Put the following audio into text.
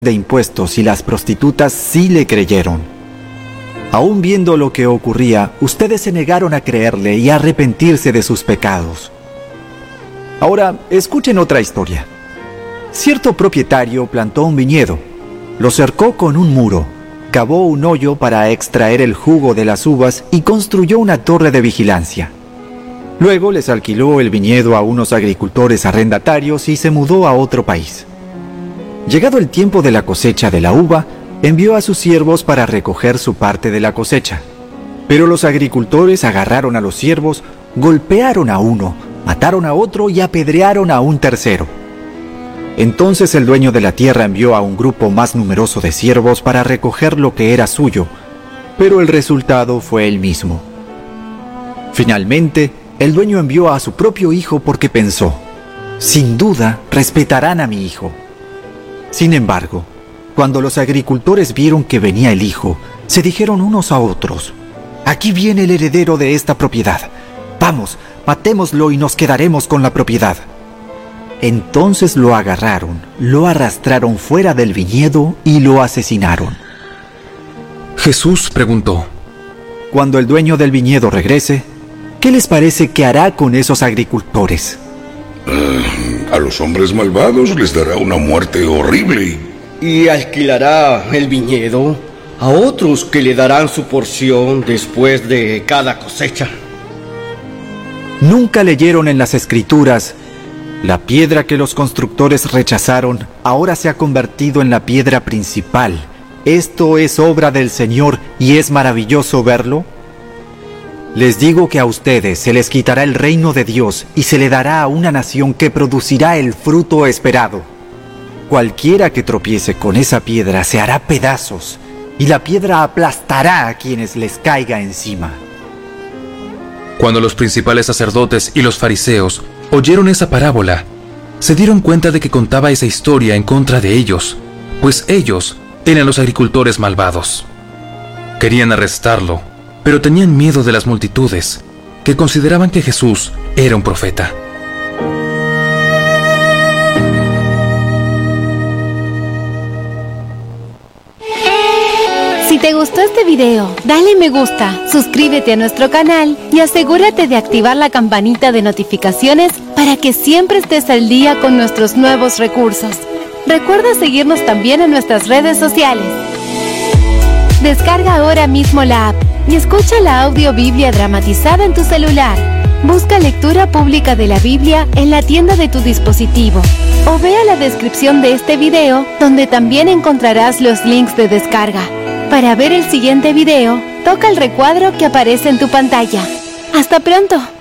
de impuestos y las prostitutas sí le creyeron. Aún viendo lo que ocurría, ustedes se negaron a creerle y a arrepentirse de sus pecados. Ahora, escuchen otra historia. Cierto propietario plantó un viñedo, lo cercó con un muro, cavó un hoyo para extraer el jugo de las uvas y construyó una torre de vigilancia. Luego les alquiló el viñedo a unos agricultores arrendatarios y se mudó a otro país. Llegado el tiempo de la cosecha de la uva, envió a sus siervos para recoger su parte de la cosecha. Pero los agricultores agarraron a los siervos, golpearon a uno, mataron a otro y apedrearon a un tercero. Entonces el dueño de la tierra envió a un grupo más numeroso de siervos para recoger lo que era suyo, pero el resultado fue el mismo. Finalmente, el dueño envió a su propio hijo porque pensó, sin duda respetarán a mi hijo. Sin embargo, cuando los agricultores vieron que venía el hijo, se dijeron unos a otros, aquí viene el heredero de esta propiedad. Vamos, matémoslo y nos quedaremos con la propiedad. Entonces lo agarraron, lo arrastraron fuera del viñedo y lo asesinaron. Jesús preguntó, cuando el dueño del viñedo regrese, ¿qué les parece que hará con esos agricultores? A los hombres malvados les dará una muerte horrible. Y alquilará el viñedo a otros que le darán su porción después de cada cosecha. ¿Nunca leyeron en las Escrituras: la piedra que los constructores rechazaron ahora se ha convertido en la piedra principal? Esto es obra del Señor y es maravilloso verlo. Les digo que a ustedes se les quitará el reino de Dios y se le dará a una nación que producirá el fruto esperado. Cualquiera que tropiece con esa piedra se hará pedazos y la piedra aplastará a quienes les caiga encima. Cuando los principales sacerdotes y los fariseos oyeron esa parábola, se dieron cuenta de que contaba esa historia en contra de ellos, pues ellos eran los agricultores malvados. Querían arrestarlo, pero tenían miedo de las multitudes, que consideraban que Jesús era un profeta. Si te gustó este video, dale me gusta, suscríbete a nuestro canal y asegúrate de activar la campanita de notificaciones para que siempre estés al día con nuestros nuevos recursos. Recuerda seguirnos también en nuestras redes sociales. Descarga ahora mismo la app y escucha la audio Biblia dramatizada en tu celular. Busca lectura pública de la Biblia en la tienda de tu dispositivo o vea la descripción de este video, donde también encontrarás los links de descarga. Para ver el siguiente video, toca el recuadro que aparece en tu pantalla. ¡Hasta pronto!